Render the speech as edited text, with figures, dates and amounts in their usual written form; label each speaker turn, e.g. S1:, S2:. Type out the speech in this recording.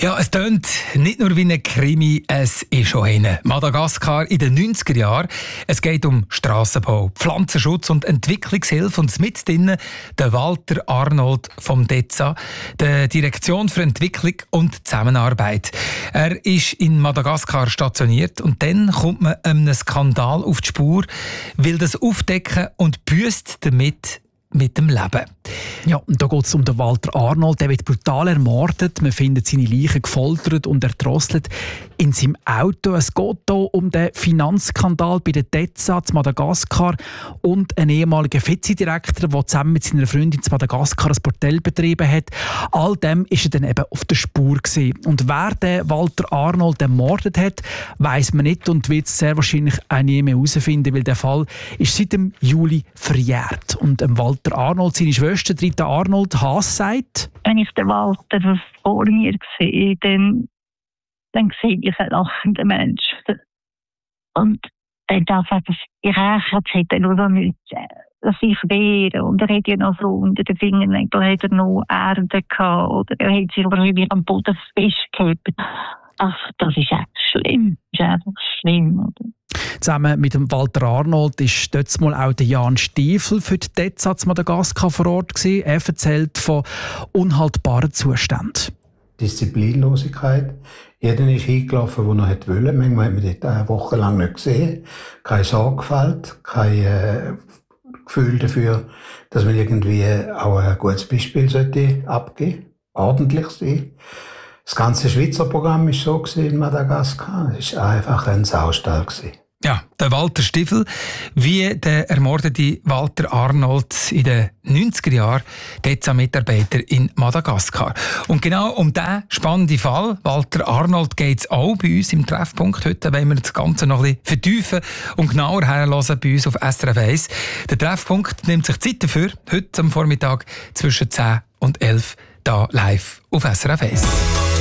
S1: Ja, es tönt nicht nur wie ein Krimi, es ist schon einer. Madagaskar in den 90er Jahren. Es geht um Strassenbau, Pflanzenschutz und Entwicklungshilfe. Und mit drinnen der Walter Arnold vom DEZA, der Direktion für Entwicklung und Zusammenarbeit. Er ist in Madagaskar stationiert und dann kommt man einem Skandal auf die Spur, will das aufdecken und büßt damit mit dem Leben.
S2: Ja, und da geht es um den Walter Arnold. Der wird brutal ermordet. Man findet seine Leiche gefoltert und erdrosselt in seinem Auto. Es geht hier um den Finanzskandal bei der DEZA zu Madagaskar und einen ehemaligen Vizedirektor, der zusammen mit seiner Freundin zu Madagaskar ein Bordell betrieben hat. All dem ist er dann eben auf der Spur gewesen. Und wer den Walter Arnold ermordet hat, weiss man nicht und wird es sehr wahrscheinlich auch nie mehr herausfinden, weil der Fall ist seit dem Juli verjährt. Und Walter Arnold, seine Schwester Rita Arnold, Haas sagt:
S3: Wenn ich den Walter vor mir sehe, dann sehe ich einen lachenden Menschen. Und dann darf ich rächen, er nur sich wehren. Und er hat ja noch so unter den Fingernägeln hat er noch Erde gehabt. Oder er hat sich irgendwie am Boden festgehalten. Ach, das ist echt schlimm. Das ist einfach schlimm, oder?
S2: Zusammen mit dem Walter Arnold ist dort mal auch der Jan Stiefel für die DEZA zu Madagaskar vor Ort gewesen. Er erzählt von unhaltbaren Zuständen.
S4: Disziplinlosigkeit. Jeder ist hingelaufen, wo er wollte. Manchmal hat man dort eine Woche lang nicht gesehen. Keine Sorgfalt, kein Gefühl dafür, dass man irgendwie auch ein gutes Beispiel sollte abgeben, ordentlich sein. Das ganze Schweizer Programm war so in Madagaskar. Es war einfach ein Saustall.
S1: Ja, der Walter Stiefel, wie der ermordete Walter Arnold in den 90er Jahren, DEZA-Mitarbeiter in Madagaskar. Und genau um diesen spannenden Fall, Walter Arnold, geht es auch bei uns im Treffpunkt. Heute wollen wir das Ganze noch ein bisschen vertiefen und genauer herhören bei uns auf SRF 1. Der Treffpunkt nimmt sich Zeit dafür, heute am Vormittag zwischen 10 und 11 hier live auf SRF 1.